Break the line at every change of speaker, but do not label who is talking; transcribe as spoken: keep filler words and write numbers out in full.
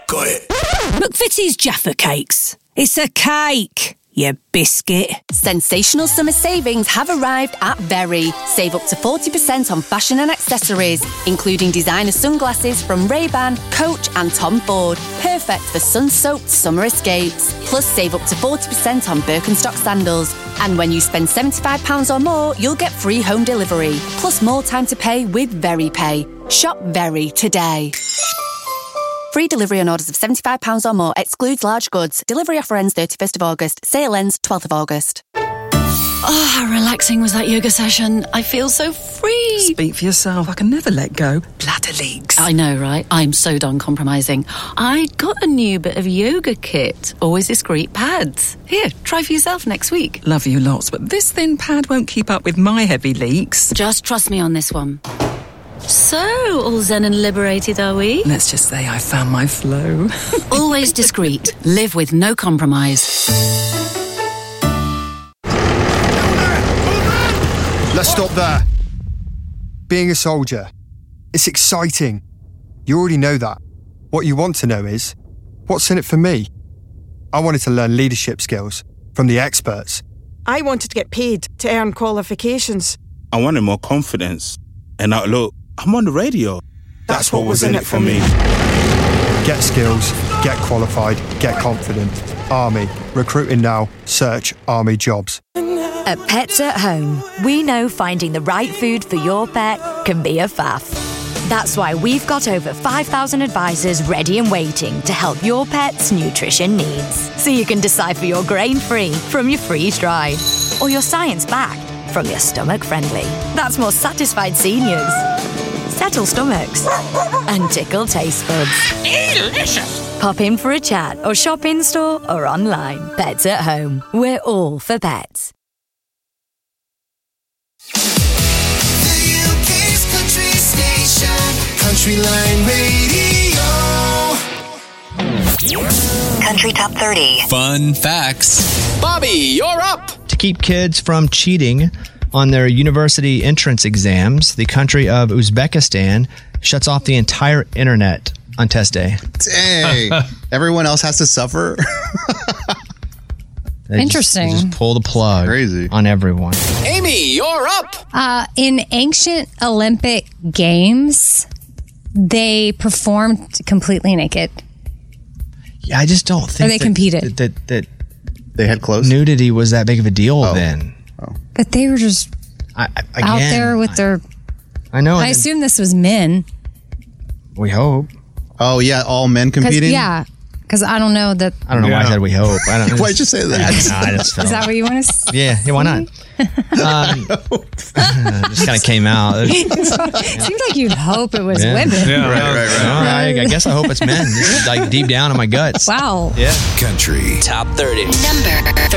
Got it.
McVitie's Jaffa Cakes. It's a cake, you biscuit.
Sensational summer savings have arrived at Very. Save up to forty percent on fashion and accessories, including designer sunglasses from Ray-Ban, Coach and Tom Ford. Perfect for sun-soaked summer escapes. Plus, save up to forty percent on Birkenstock sandals. And when you spend seventy-five pounds or more, you'll get free home delivery. Plus, more time to pay with Very Pay. Shop Very today. Free delivery on orders of seventy-five pounds or more. Excludes large goods. Delivery offer ends thirty-first of August. Sale ends twelfth of August.
Oh, how relaxing was that yoga session. I feel so free.
Speak for yourself. I can never let go. Bladder leaks.
I know, right? I'm so done compromising. I got a new bit of yoga kit. Always discreet pads. Here, try for yourself next week.
Love you lots, but this thin pad won't keep up with my heavy leaks.
Just trust me on this one. So, all zen and liberated, are we?
Let's just say I found my flow.
Always discreet. Live with no compromise.
Let's stop there. Being a soldier, it's exciting. You already know that. What you want to know is, what's in it for me? I wanted to learn leadership skills from the experts.
I wanted to get paid to earn qualifications.
I wanted more confidence. And now, look, I'm on the radio. That's, That's what, what was in it for me.
Get skills, get qualified, get confident. Army. Recruiting now. Search Army Jobs.
At Pets at Home, we know finding the right food for your pet can be a faff. That's why we've got over five thousand advisors ready and waiting to help your pet's nutrition needs. So you can decipher your grain-free from your freeze-dried, or your science-backed from your stomach-friendly. That's more satisfied seniors, settle stomachs, and tickle taste buds. Delicious! Pop in for a chat or shop in-store or online. Pets at Home. We're all for pets.
The U K's country station, Countryline Radio.
Country Top thirty.
Fun facts. Bobby, you're up.
To keep kids from cheating on their university entrance exams, the country of Uzbekistan shuts off the entire internet on test day.
Dang. Everyone else has to suffer?
They
Interesting.
Just, they just pull the plug Crazy. on everyone.
Amy, you're up.
Uh, in ancient Olympic games, they performed completely naked.
Yeah, I just don't think
Or they
that,
competed.
That, that, that
they had clothes?
Nudity was that big of a deal oh. then.
Oh.
But they were just
I, I, again,
out there with
I,
their...
I know.
I
then,
assume this was men.
We hope.
Oh, yeah, all men competing?
Yeah. Because I don't know that...
I don't know yeah. why I said we hope. I don't,
Why'd you say that?
I, I just
Is that what you want to say?
Yeah, yeah, why not? um, just kind of came out.
Seems like you'd hope it was
yeah.
women.
Yeah, right, right, right.
All right, I guess I hope it's men. This is like deep down in my guts.
Wow.
Yeah.
Country Top thirty.
Number thirty.